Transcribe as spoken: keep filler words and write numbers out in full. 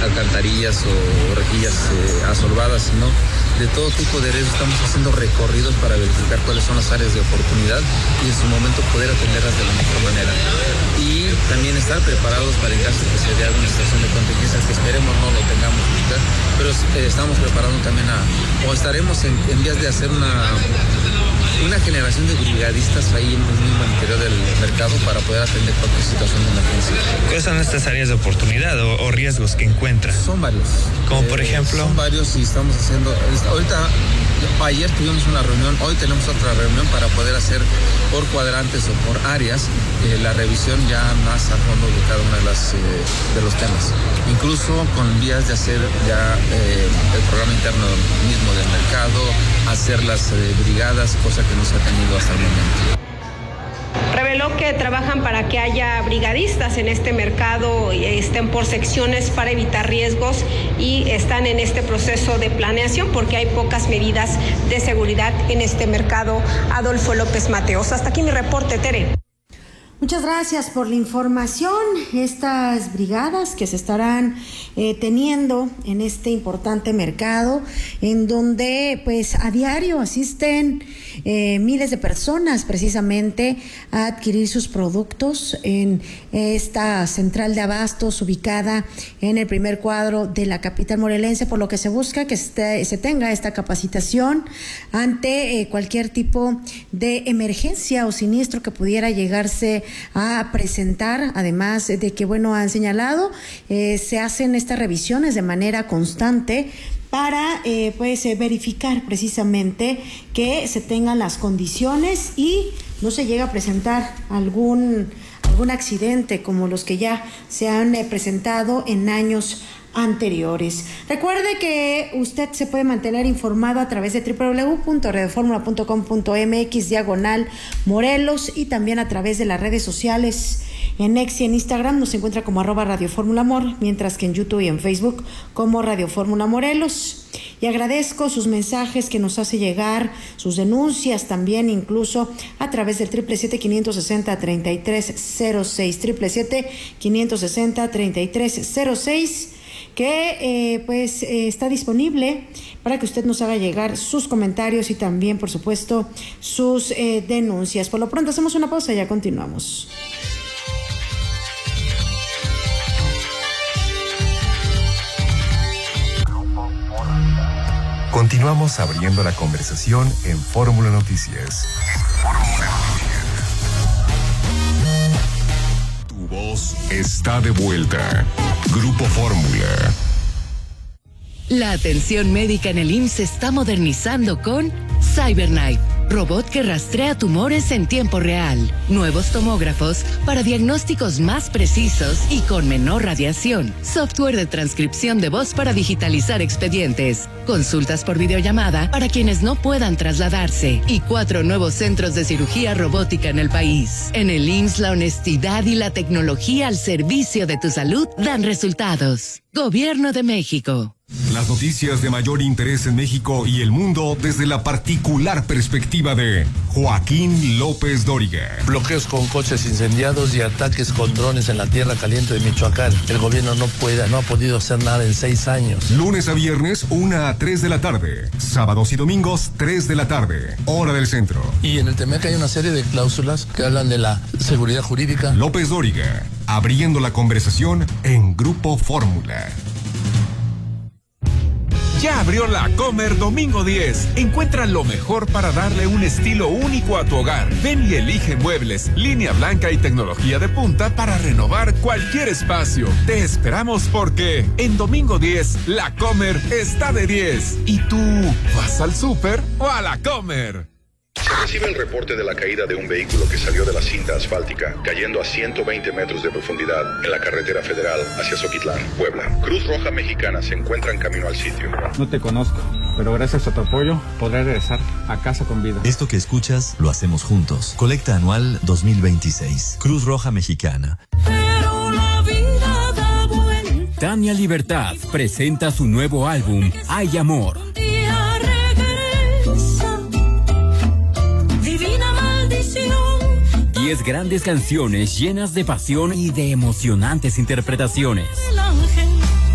alcantarillas o rejillas eh, asolvadas, sino de todo tipo de riesgos. Estamos haciendo recorridos para verificar cuáles son las áreas de oportunidad y en su momento poder atenderlas de la mejor manera. Y también estar preparados para en caso de que se dé alguna situación de contingencia, que esperemos no lo tengamos ahorita, pero eh, estamos preparando también a, o estaremos en, en vías de hacer una, una generación de brigadistas ahí en el mismo interior del mercado para poder atender cualquier situación de emergencia. ¿Cuáles son estas áreas de oportunidad o, o riesgos que encuentran? Son varios. Como eh, por ejemplo. Son varios y estamos haciendo, ahorita, ayer tuvimos una reunión, hoy tenemos otra reunión para poder hacer por cuadrantes o por áreas eh, la revisión ya más a fondo de cada una de las eh, de los temas. Incluso con vías de hacer ya eh, el programa interno mismo del mercado, hacer las eh, brigadas, cosa que no se ha tenido hasta el momento. Reveló que trabajan para que haya brigadistas en este mercado, estén por secciones para evitar riesgos y están en este proceso de planeación porque hay pocas medidas de seguridad en este mercado. Adolfo López Mateos. Hasta aquí mi reporte, Tere. Muchas gracias por la información. Estas brigadas que se estarán eh, teniendo en este importante mercado, en donde pues a diario asisten eh, miles de personas precisamente a adquirir sus productos en esta central de abastos ubicada en el primer cuadro de la capital morelense, por lo que se busca que este, se tenga esta capacitación ante eh, cualquier tipo de emergencia o siniestro que pudiera llegarse a presentar. Además de que, bueno, han señalado, eh, se hacen estas revisiones de manera constante para eh, pues eh, verificar precisamente que se tengan las condiciones y no se llega a presentar algún algún accidente como los que ya se han eh, presentado en años anteriores. Recuerde que usted se puede mantener informado a través de doble u doble u doble u punto radio fórmula punto com punto m x diagonal Morelos y también a través de las redes sociales. En X y en Instagram nos encuentra como arroba Radio Fórmula Amor, mientras que en YouTube y en Facebook como Radio Fórmula Morelos. Y agradezco sus mensajes que nos hace llegar, sus denuncias también, incluso a través del triple siete quinientos sesenta treinta y tres cero seis, triple siete quinientos sesenta treinta y tres cero seis, que eh, pues eh, está disponible para que usted nos haga llegar sus comentarios y también, por supuesto, sus eh, denuncias. Por lo pronto hacemos una pausa y ya continuamos. Continuamos abriendo la conversación en Fórmula Noticias. Fórmula Noticias. Tu voz está de vuelta. Grupo Fórmula. La atención médica en el I M S S se está modernizando con CyberKnife, robot que rastrea tumores en tiempo real. Nuevos tomógrafos para diagnósticos más precisos y con menor radiación. Software de transcripción de voz para digitalizar expedientes. Consultas por videollamada para quienes no puedan trasladarse. Y cuatro nuevos centros de cirugía robótica en el país. En el I M S S, la honestidad y la tecnología al servicio de tu salud dan resultados. Gobierno de México. Las noticias de mayor interés en México y el mundo desde la particular perspectiva de Joaquín López Dóriga. Bloqueos con coches incendiados y ataques con drones en la tierra caliente de Michoacán. El gobierno no puede, no ha podido hacer nada en seis años. Lunes a viernes, una a tres de la tarde. Sábados y domingos, tres de la tarde. Hora del centro. Y en el T M E C hay una serie de cláusulas que hablan de la seguridad jurídica. López Dóriga, abriendo la conversación en Grupo Fórmula. Ya abrió la Comer Domingo diez. Encuentra lo mejor para darle un estilo único a tu hogar. Ven y elige muebles, línea blanca y tecnología de punta para renovar cualquier espacio. Te esperamos porque en Domingo diez, la Comer está de diez. ¿Y tú vas al súper o a la Comer? Se recibe el reporte de la caída de un vehículo que salió de la cinta asfáltica, cayendo a ciento veinte metros de profundidad en la carretera federal hacia Zoquitlán, Puebla. Cruz Roja Mexicana se encuentra en camino al sitio. No te conozco, pero gracias a tu apoyo podré regresar a casa con vida. Esto que escuchas lo hacemos juntos. Colecta anual dos mil veintiséis. Cruz Roja Mexicana. Pero la vida da vuelta. Tania Libertad presenta su nuevo álbum, Hay Amor. Diez grandes canciones llenas de pasión y de emocionantes interpretaciones.